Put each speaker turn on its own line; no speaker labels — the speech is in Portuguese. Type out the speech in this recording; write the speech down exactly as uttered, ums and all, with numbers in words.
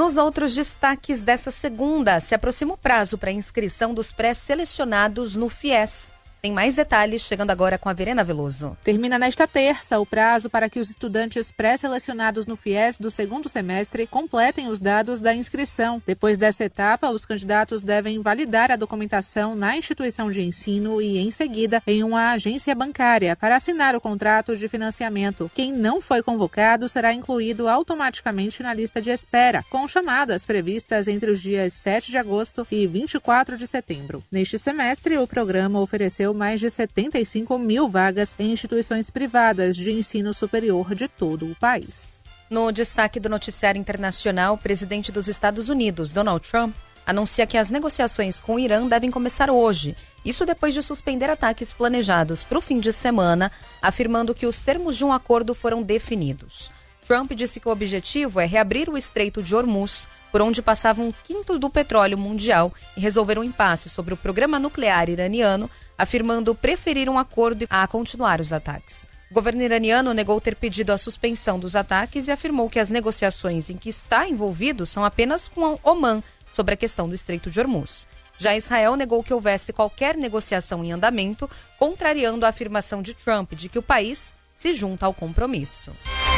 Nos outros destaques dessa segunda, se aproxima o prazo para a inscrição dos pré-selecionados no FIES. Tem mais detalhes chegando agora com a Verena Veloso.
Termina nesta terça o prazo para que os estudantes pré-selecionados no FIES do segundo semestre completem os dados da inscrição. Depois dessa etapa, os candidatos devem validar a documentação na instituição de ensino e, em seguida, em uma agência bancária para assinar o contrato de financiamento. Quem não foi convocado será incluído automaticamente na lista de espera, com chamadas previstas entre os dias sete de agosto e vinte e quatro de setembro. Neste semestre, o programa ofereceu mais de setenta e cinco mil vagas em instituições privadas de ensino superior de todo o país.
No destaque do noticiário internacional, o presidente dos Estados Unidos, Donald Trump, anuncia que as negociações com o Irã devem começar hoje. Isso depois de suspender ataques planejados para o fim de semana, afirmando que os termos de um acordo foram definidos. Trump disse que o objetivo é reabrir o Estreito de Hormuz, por onde passava um quinto do petróleo mundial, e resolver um impasse sobre o programa nuclear iraniano, afirmando preferir um acordo a continuar os ataques. O governo iraniano negou ter pedido a suspensão dos ataques e afirmou que as negociações em que está envolvido são apenas com Omã sobre a questão do Estreito de Hormuz. Já Israel negou que houvesse qualquer negociação em andamento, contrariando a afirmação de Trump de que o país se junta ao compromisso.